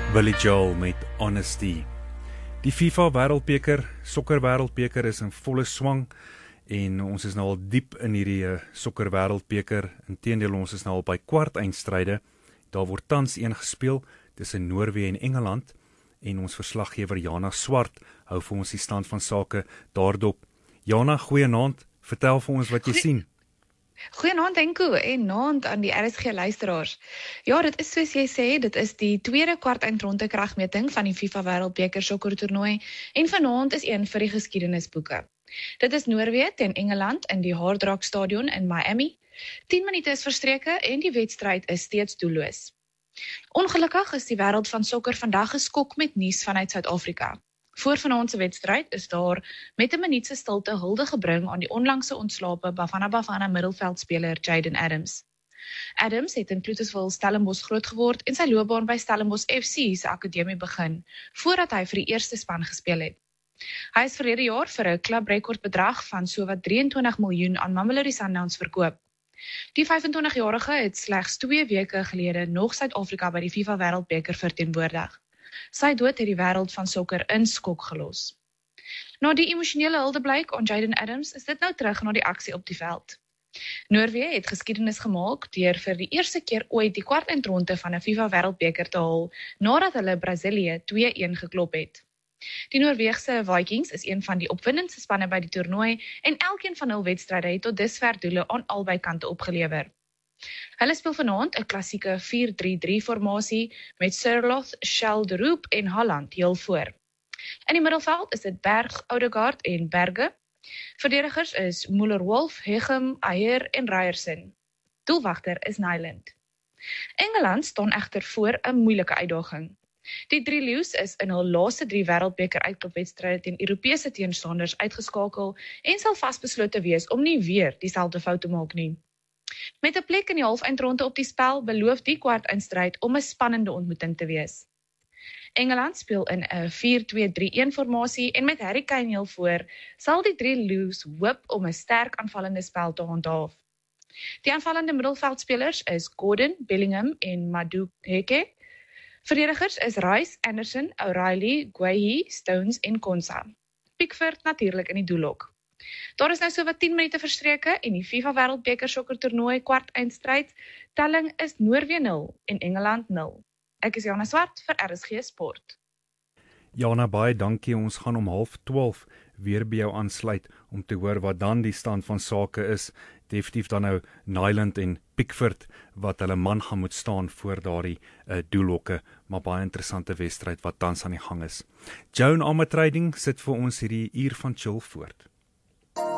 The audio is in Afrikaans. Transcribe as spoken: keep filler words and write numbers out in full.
Billy Joel met Honesty. Die FIFA Wêreldbeker, sokker Wêreldbeker is in volle swang en ons is nou al diep in hierdie uh, sokker Wêreldbeker. Inteendeel, ons is nou al by kwartfinale. Daar word tans een gespeel tussen Noorwe en Engeland en ons verslaggewer Jana Swart hou vir ons die stand van sake daardop. Jana, goeienaand. Vertel vir ons wat jy Goeie... sien. Goeienaand Enko en naand aan die R S G luisteraars. Ja, dit is soos jy sê, dit is die tweede kwartfinale kragmeting van die FIFA Wêreldbeker sokkertoernooi en vanaand is een vir die geskiedenisboeke. Dit is Noorwe teen Engeland in die Hard Rock Stadion in Miami. tien minute is verstreke en die wedstryd is steeds doelloos. Ongelukkig is die wêreld van sokker vandag geskok met nuus vanuit Suid-Afrika. Voor vanaand se wedstryd is daar met 'n minuut se stilte hulde gebring aan die onlangse ontslape Bafana Bafana middelveldspeler Jayden Adams. Adams het in Cloetesville, Stellenbosch groot geword en sy loopbaan by Stellenbosch F C se akademie begin, voordat hy vir die eerste span gespeel het. Hy is verlede jaar vir 'n klubrekordbedrag van sowat drieëntwintig miljoen aan Mamelodi Sundowns verkoop. Die vyf en twintig-jarige het slegs twee weke gelede nog Suid-Afrika by die FIFA Wêreldbeker verteenwoordig. Sy dood het die wêreld van sokker in skok gelos. Na die emosionele huldeblyk aan Jayden Adams is dit nou terug na die aksie op die veld. Noorwe het geskiedenis gemaak deur vir die eerste keer ooit die kwartfinale van 'n FIFA Wêreldbeker te haal nadat hulle Brasilië twee-een geklop het. Die Noorweegse Vikings is een van die opwindendste spanne by die toernooi en elkeen van hul wedstryde het tot dusver doele aan albei kante opgelewer. Hulle speel vanaand 'n klassieke vier drie drie formasie met Sirloth, Sheldroop en Holland heel voor. In die middelveld is dit Berg, Odegaard en Berge. Verdedigers is Muller-Wolf, Hegem, Ayer en Ryerson. Doelwagter is Nyland. Engeland staan egter voor 'n moeilike uitdaging. Die drie leeu's is in hul laaste drie wêreldbeker uitklopwedstryde teen Europese teenstanders uitgeskakel en sal vasbeslote wees om nie weer dieselfde fout te maak nie. Met 'n plek in die halfeindronde op die spel beloof die kwartfinale om 'n spannende ontmoeting te wees. Engeland speel in 'n vier twee drie een formasie en met Harry Kane heel voor, sal die drie leeu's hoop om 'n sterk aanvallende spel te handhaaf. Die aanvallende middelveldspelers is Gordon, Bellingham en Madueke. Verdedigers is Rice, Anderson, O'Reilly, Guehi, Stones en Konsa. Pickford natuurlik in die doellok. Daar is nou so wat tien minute verstreke en die FIFA Wêreldbeker sokkertoernooi kwartfinale telling is Noorwe nul en Engeland nul. Ek is Jana Swart vir R S G Sport. Jana, baie dankie. Ons gaan om half twaalf weer by jou aansluit om te hoor wat dan die stand van sake is. Definitief dan nou Nyland en Pickford wat hulle man gaan moet staan voor daardie uh, doelhokke, maar baie interessante wedstryd wat tans aan die gang is. Joan Armatrading sit vir ons hierdie uur van chill voort.